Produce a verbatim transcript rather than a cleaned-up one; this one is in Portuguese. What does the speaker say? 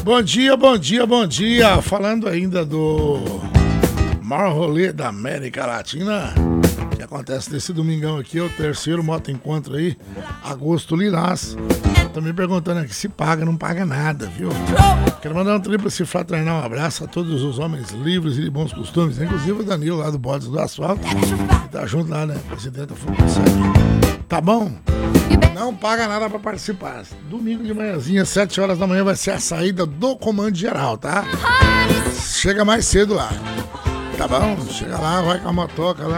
Bom dia, bom dia, bom dia. Falando ainda do maior rolê da América Latina, que acontece nesse domingão aqui, é o terceiro moto encontro aí, Agosto Lilás. Tô me perguntando aqui se paga, não paga nada, viu? Quero mandar um tríplice fraternal abraço a todos os homens livres e de bons costumes, inclusive o Danilo lá do Bodes do Asfalto, que tá junto lá, né? Presidente da Fundação. Tá bom? Não paga nada pra participar. Domingo de manhãzinha, sete horas da manhã, vai ser a saída do Comando Geral, tá? Chega mais cedo lá. Tá bom? Chega lá, vai com a motoca lá.